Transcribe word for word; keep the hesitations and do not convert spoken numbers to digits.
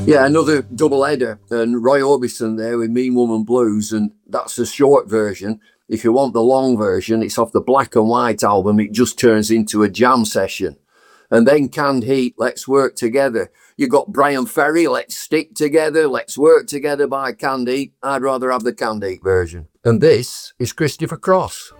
Yeah, another double header, and Roy Orbison there with Mean Woman Blues, and that's a short version. If you want the long version, it's off the Black and White album. It just turns into a jam session. And then Canned Heat, Let's Work Together. You got Brian Ferry, Let's Stick Together, Let's Work Together by Canned Heat. I'd rather have the Canned Heat version. And this is Christopher Cross.